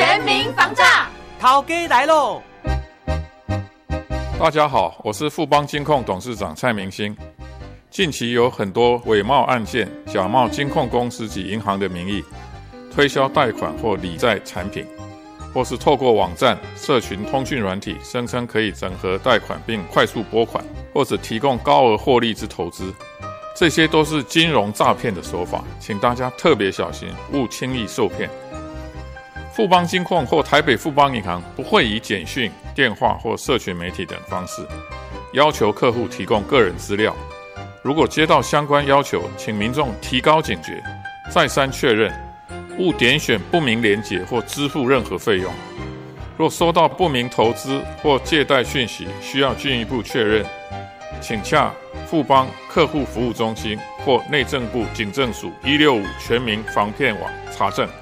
全民防诈， 头家来喽！ 大家好，我是富邦金控董事长蔡明兴。近期有很多伪冒案件，假冒金控公司及银行的名义，推销贷款或理债产品，或是透过网站、社群通讯软体，声称可以整合贷款并快速拨款，或者提供高额获利之投资。这些都是金融诈骗的手法，请大家特别小心，勿轻易受骗。富邦金控或台北富邦银行不会以简讯、电话或社群媒体等方式要求客户提供个人资料。如果接到相关要求，请民众提高警觉，再三确认，勿点选不明连结或支付任何费用。若收到不明投资或借贷讯息，需要进一步确认，请洽富邦客户服务中心或内政部警政署165全民防骗网查证。